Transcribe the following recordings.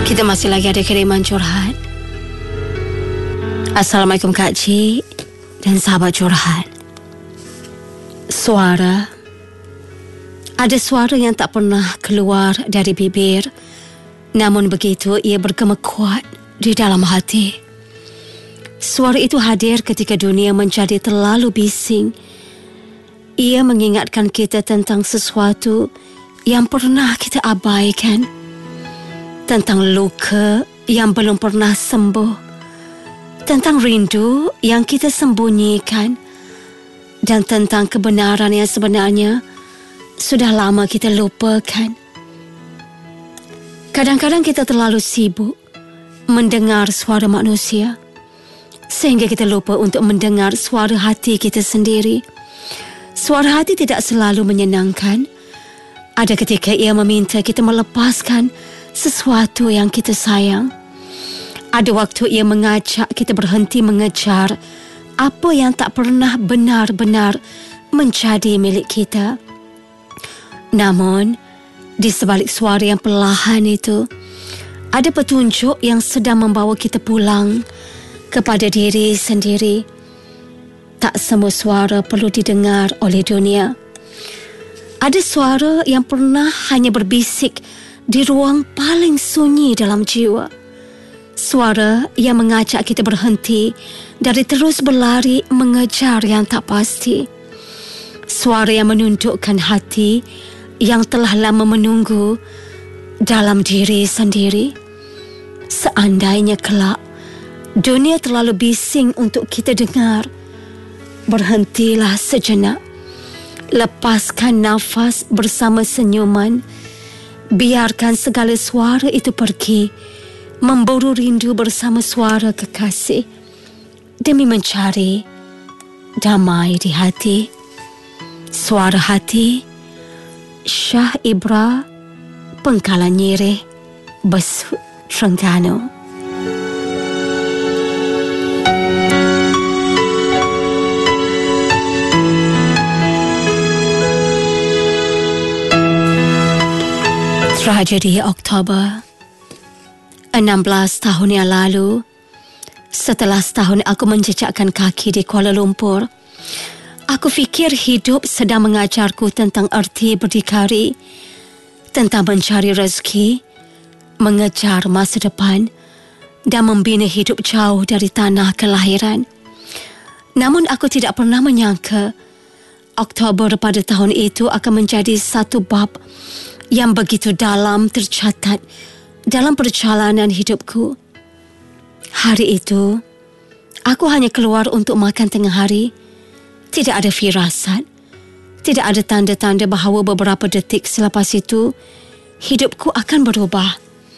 Kita masih lagi ada kiriman curhat. Assalamualaikum Kak Cik dan sahabat curhat. Suara. Ada suara yang tak pernah keluar dari bibir, namun begitu ia bergema kuat di dalam hati. Suara itu hadir ketika dunia menjadi terlalu bising. Ia mengingatkan kita tentang sesuatu yang pernah kita abaikan, tentang luka yang belum pernah sembuh, tentang rindu yang kita sembunyikan, dan tentang kebenaran yang sebenarnya sudah lama kita lupakan. Kadang-kadang kita terlalu sibuk mendengar suara manusia sehingga kita lupa untuk mendengar suara hati kita sendiri. Suara hati tidak selalu menyenangkan. Ada ketika ia meminta kita melepaskan sesuatu yang kita sayang. Ada waktu ia mengajak kita berhenti mengejar apa yang tak pernah benar-benar menjadi milik kita. Namun, di sebalik suara yang perlahan itu, ada petunjuk yang sedang membawa kita pulang kepada diri sendiri. Tak semua suara perlu didengar oleh dunia. Ada suara yang pernah hanya berbisik di ruang paling sunyi dalam jiwa. Suara yang mengajak kita berhenti dari terus berlari mengejar yang tak pasti. Suara yang menundukkan hati yang telah lama menunggu dalam diri sendiri. Seandainya kelak dunia terlalu bising untuk kita dengar, berhentilah sejenak. Lepaskan nafas bersama senyuman. Biarkan segala suara itu pergi, memburu rindu bersama suara kekasih, demi mencari damai di hati. Suara hati, Syah Ibra, Pengkalan Nyirih, Besut, Terengganu. Tragedi Oktober. 16 tahun yang lalu, setelah setahun aku menjejakkan kaki di Kuala Lumpur, aku fikir hidup sedang mengajarku tentang erti berdikari, tentang mencari rezeki, mengejar masa depan, dan membina hidup jauh dari tanah kelahiran. Namun aku tidak pernah menyangka Oktober pada tahun itu akan menjadi satu bab yang begitu dalam tercatat dalam perjalanan hidupku. Hari itu, aku hanya keluar untuk makan tengah hari. Tidak ada firasat, tidak ada tanda-tanda bahawa beberapa detik selepas itu, hidupku akan berubah.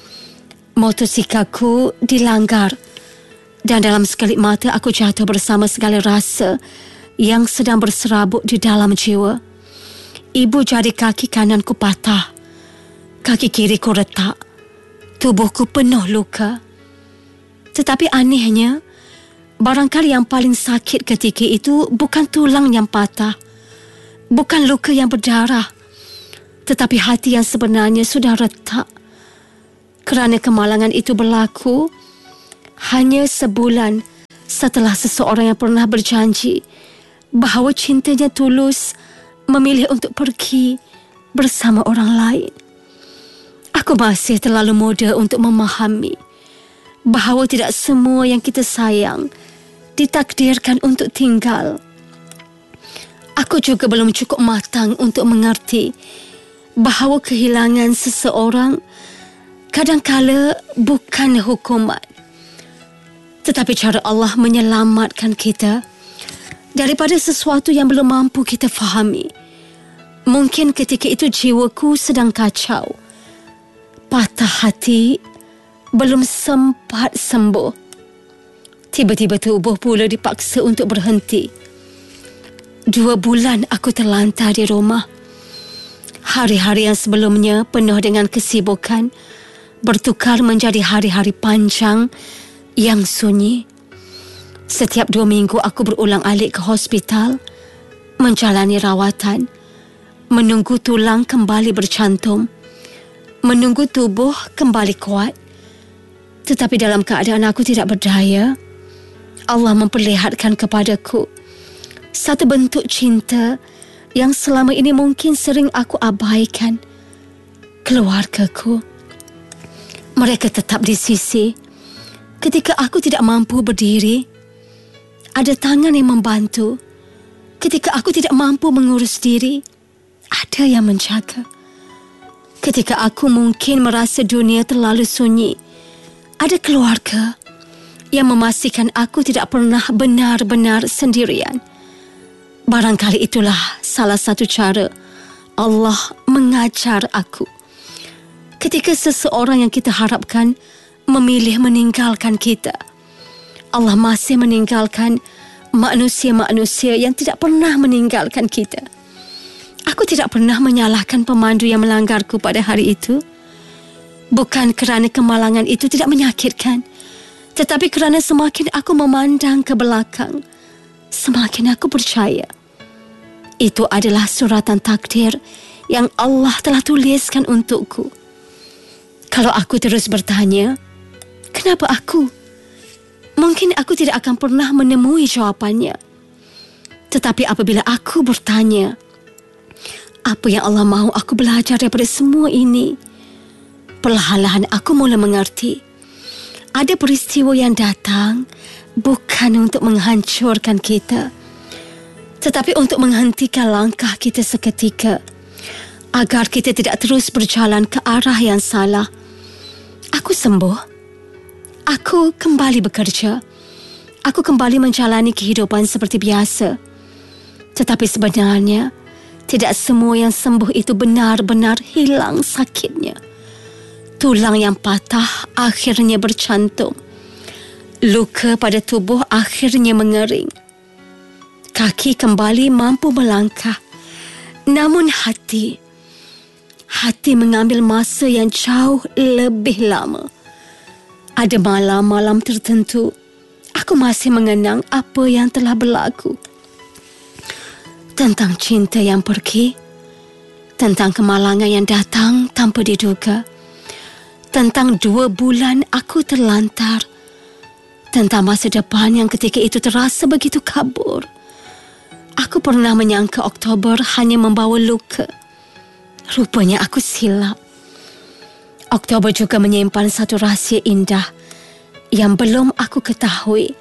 Motosikalku dilanggar dan dalam sekelip mata aku jatuh bersama segala rasa yang sedang berserabut di dalam jiwa. Ibu jari kaki kananku patah, kaki kiriku retak, tubuhku penuh luka. Tetapi anehnya, barangkali yang paling sakit ketika itu bukan tulang yang patah, bukan luka yang berdarah, tetapi hati yang sebenarnya sudah retak. Kerana kemalangan itu berlaku hanya sebulan setelah seseorang yang pernah berjanji bahawa cintanya tulus memilih untuk pergi bersama orang lain. Aku masih terlalu muda untuk memahami bahawa tidak semua yang kita sayang ditakdirkan untuk tinggal. Aku juga belum cukup matang untuk mengerti bahawa kehilangan seseorang kadang-kala bukan hukuman, tetapi cara Allah menyelamatkan kita daripada sesuatu yang belum mampu kita fahami. Mungkin ketika itu jiwaku sedang kacau, patah hati, belum sempat sembuh. Tiba-tiba tubuh pula dipaksa untuk berhenti. 2 bulan aku terlantar di rumah. Hari-hari yang sebelumnya penuh dengan kesibukan bertukar menjadi hari-hari panjang yang sunyi. Setiap 2 minggu aku berulang-alik ke hospital, menjalani rawatan, menunggu tulang kembali bercantum, menunggu tubuh kembali kuat, Tetapi dalam keadaan aku tidak berdaya, Allah memperlihatkan kepadaku satu bentuk cinta yang selama ini mungkin sering aku abaikan. Keluargaku, mereka tetap di sisi ketika aku tidak mampu berdiri. Ada tangan yang membantu ketika aku tidak mampu mengurus diri. Ada yang menjaga ketika aku mungkin merasa dunia terlalu sunyi. Ada keluarga yang memastikan aku tidak pernah benar-benar sendirian. Barangkali itulah salah satu cara Allah mengajar aku. Ketika seseorang yang kita harapkan memilih meninggalkan kita, Allah masih meninggalkan manusia-manusia yang tidak pernah meninggalkan kita. Aku tidak pernah menyalahkan pemandu yang melanggarku pada hari itu. Bukan kerana kemalangan itu tidak menyakitkan, tetapi kerana semakin aku memandang ke belakang, semakin aku percaya itu adalah suratan takdir yang Allah telah tuliskan untukku. Kalau aku terus bertanya, kenapa aku? Mungkin aku tidak akan pernah menemui jawapannya. Tetapi apabila aku bertanya, apa yang Allah mahu aku belajar daripada semua ini? Perlahan-lahan aku mula mengerti. Ada peristiwa yang datang bukan untuk menghancurkan kita, tetapi untuk menghentikan langkah kita seketika, agar kita tidak terus berjalan ke arah yang salah. Aku sembuh. Aku kembali bekerja. Aku kembali menjalani kehidupan seperti biasa. Tetapi sebenarnya, tidak semua yang sembuh itu benar-benar hilang sakitnya. Tulang yang patah akhirnya bercantum. Luka pada tubuh akhirnya mengering. Kaki kembali mampu melangkah. Namun hati mengambil masa yang jauh lebih lama. Ada malam-malam tertentu, aku masih mengenang apa yang telah berlaku. Tentang cinta yang pergi, tentang kemalangan yang datang tanpa diduga, tentang 2 bulan aku terlantar, tentang masa depan yang ketika itu terasa begitu kabur. Aku pernah menyangka Oktober hanya membawa luka. Rupanya aku silap. Oktober juga menyimpan satu rahsia indah yang belum aku ketahui.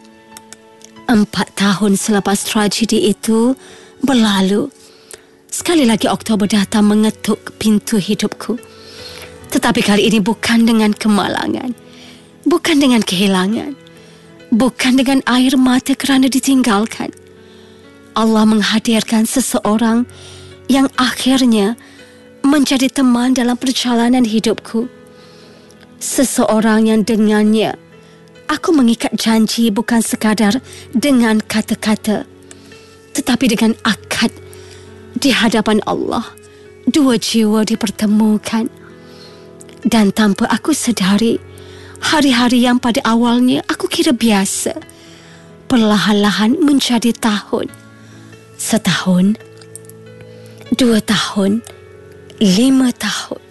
4 tahun selepas tragedi itu berlalu, sekali lagi Oktober datang mengetuk pintu hidupku. Tetapi kali ini bukan dengan kemalangan, bukan dengan kehilangan, bukan dengan air mata kerana ditinggalkan. Allah menghadirkan seseorang yang akhirnya menjadi teman dalam perjalanan hidupku. Seseorang yang dengannya aku mengikat janji bukan sekadar dengan kata-kata, tetapi dengan akad. Di hadapan Allah, 2 jiwa dipertemukan. Dan tanpa aku sedari, hari-hari yang pada awalnya aku kira biasa, perlahan-lahan menjadi tahun. 1 tahun, 2 tahun, 5 tahun,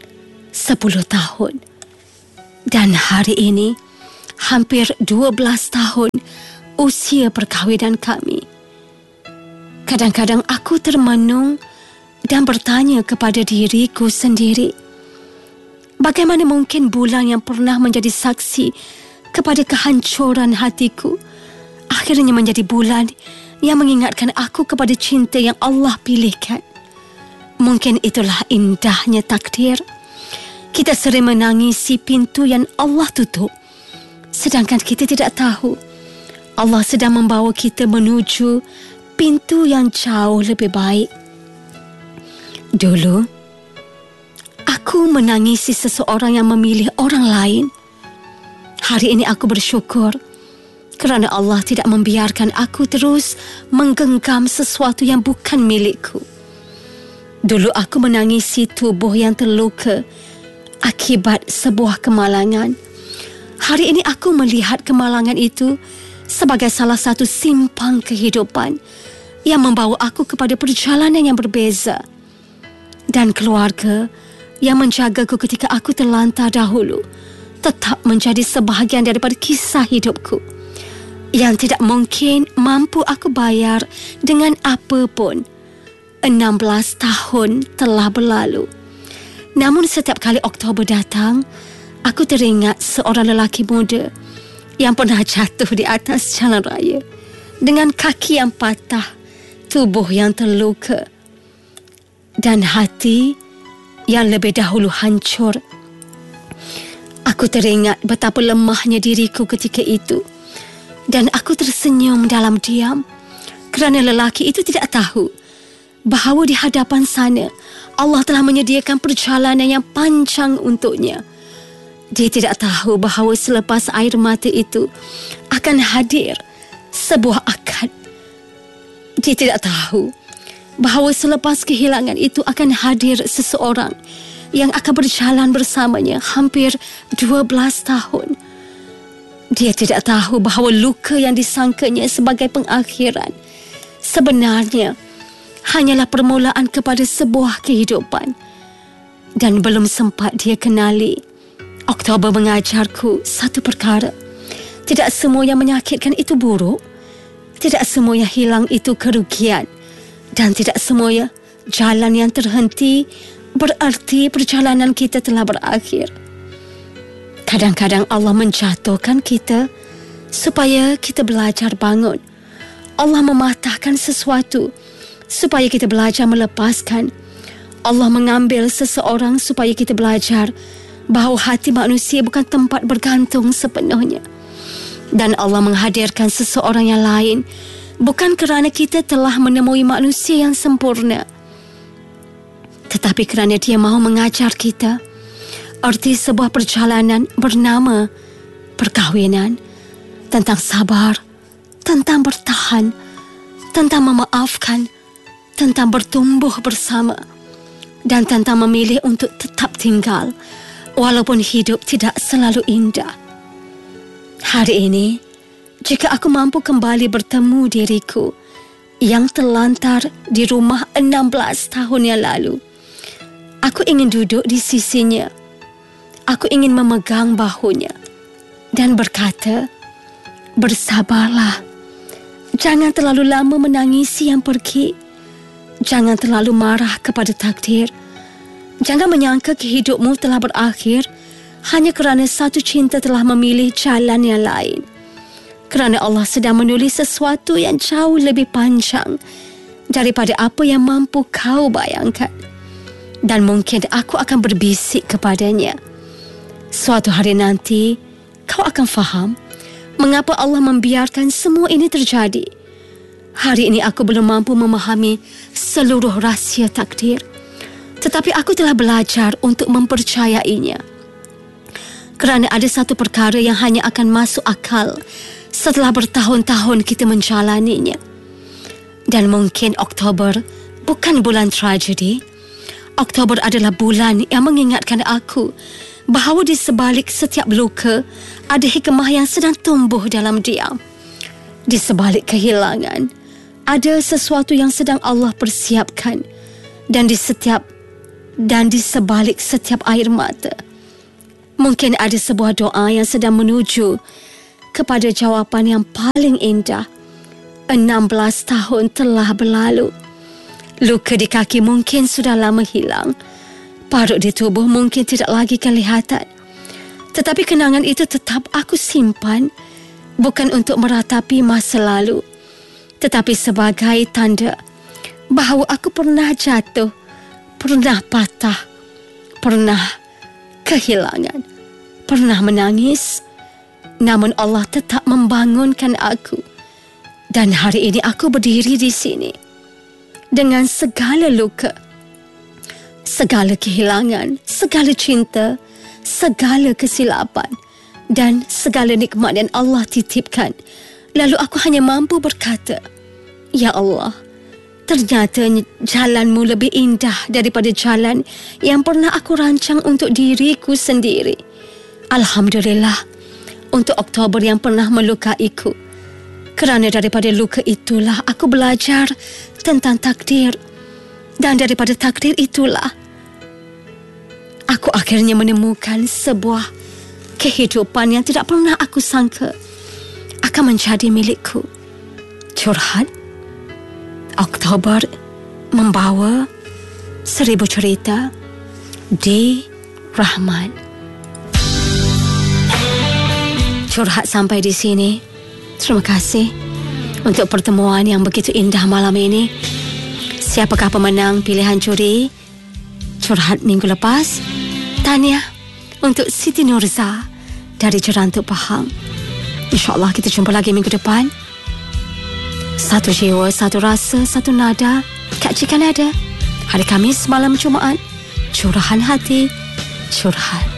10 tahun. Dan hari ini, hampir 12 tahun usia perkahwinan kami. Kadang-kadang aku termenung dan bertanya kepada diriku sendiri, bagaimana mungkin bulan yang pernah menjadi saksi kepada kehancuran hatiku akhirnya menjadi bulan yang mengingatkan aku kepada cinta yang Allah pilihkan. Mungkin itulah indahnya takdir. Kita sering menangisi pintu yang Allah tutup, sedangkan kita tidak tahu Allah sedang membawa kita menuju pintu yang jauh lebih baik. Dulu, aku menangisi seseorang yang memilih orang lain. Hari ini aku bersyukur kerana Allah tidak membiarkan aku terus menggenggam sesuatu yang bukan milikku. Dulu aku menangisi tubuh yang terluka akibat sebuah kemalangan. Hari ini aku melihat kemalangan itu sebagai salah satu simpang kehidupan yang membawa aku kepada perjalanan yang berbeza. Dan keluarga yang menjagaku ketika aku terlantar dahulu tetap menjadi sebahagian daripada kisah hidupku yang tidak mungkin mampu aku bayar dengan apa pun. 16 tahun telah berlalu. Namun setiap kali Oktober datang, aku teringat seorang lelaki muda yang pernah jatuh di atas jalan raya dengan kaki yang patah, tubuh yang terluka dan hati yang lebih dahulu hancur. Aku teringat betapa lemahnya diriku ketika itu dan aku tersenyum dalam diam kerana lelaki itu tidak tahu bahawa di hadapan sana Allah telah menyediakan perjalanan yang panjang untuknya. Dia tidak tahu bahawa selepas air mata itu akan hadir sebuah akad. Dia tidak tahu bahawa selepas kehilangan itu akan hadir seseorang yang akan berjalan bersamanya hampir 12 tahun. Dia tidak tahu bahawa luka yang disangkanya sebagai pengakhiran sebenarnya hanyalah permulaan kepada sebuah kehidupan. Dan belum sempat dia kenali, Oktober mengajarku satu perkara. Tidak semua yang menyakitkan itu buruk. Tidak semua yang hilang itu kerugian. Dan tidak semua jalan yang terhenti berarti perjalanan kita telah berakhir. Kadang-kadang Allah menjatuhkan kita supaya kita belajar bangun. Allah mematahkan sesuatu supaya kita belajar melepaskan. Allah mengambil seseorang supaya kita belajar bahawa hati manusia bukan tempat bergantung sepenuhnya. Dan Allah menghadirkan seseorang yang lain bukan kerana kita telah menemui manusia yang sempurna, tetapi kerana dia mahu mengajar kita arti sebuah perjalanan bernama perkahwinan, tentang sabar, tentang bertahan, tentang memaafkan, tentang bertumbuh bersama, dan tentang memilih untuk tetap tinggal walaupun hidup tidak selalu indah. Hari ini, jika aku mampu kembali bertemu diriku yang terlantar di rumah 16 tahun yang lalu, aku ingin duduk di sisinya. Aku ingin memegang bahunya dan berkata, bersabarlah. Jangan terlalu lama menangisi yang pergi. Jangan terlalu marah kepada takdir. Jangan menyangka hidupmu telah berakhir hanya kerana satu cinta telah memilih jalan yang lain. Kerana Allah sedang menulis sesuatu yang jauh lebih panjang daripada apa yang mampu kau bayangkan. Dan mungkin aku akan berbisik kepadanya. Suatu hari nanti, kau akan faham mengapa Allah membiarkan semua ini terjadi. Hari ini aku belum mampu memahami seluruh rahsia takdir, tetapi aku telah belajar untuk mempercayainya. Kerana ada satu perkara yang hanya akan masuk akal setelah bertahun-tahun kita menjalaninya. Dan mungkin Oktober bukan bulan tragedi. Oktober adalah bulan yang mengingatkan aku bahawa di sebalik setiap luka ada hikmah yang sedang tumbuh dalam diam. Di sebalik kehilangan ada sesuatu yang sedang Allah persiapkan, dan di sebalik setiap air mata mungkin ada sebuah doa yang sedang menuju kepada jawapan yang paling indah. 16 tahun telah berlalu. Luka di kaki mungkin sudah lama hilang. Parut di tubuh mungkin tidak lagi kelihatan. Tetapi kenangan itu tetap aku simpan, bukan untuk meratapi masa lalu, tetapi sebagai tanda bahawa aku pernah jatuh, pernah patah, pernah kehilangan, pernah menangis. Namun Allah tetap membangunkan aku. Dan hari ini aku berdiri di sini dengan segala luka, segala kehilangan, segala cinta, segala kesilapan dan segala nikmat yang Allah titipkan. Lalu aku hanya mampu berkata, Ya Allah, ternyata jalanmu lebih indah daripada jalan yang pernah aku rancang untuk diriku sendiri. Alhamdulillah untuk Oktober yang pernah melukaiku. Kerana daripada luka itulah aku belajar tentang takdir. Dan daripada takdir itulah aku akhirnya menemukan sebuah kehidupan yang tidak pernah aku sangka akan menjadi milikku. Curhat Oktober membawa 1000 cerita di Rahman. Curhat sampai di sini. Terima kasih untuk pertemuan yang begitu indah malam ini. Siapakah pemenang pilihan juri curhat minggu lepas? Tahniah untuk Siti Nurza dari Jerantuk Pahang. InsyaAllah kita jumpa lagi minggu depan. Satu jiwa, satu rasa, satu nada. Kak Cik Kanada. Hari Khamis malam Jumaat. Curahan hati, curhat.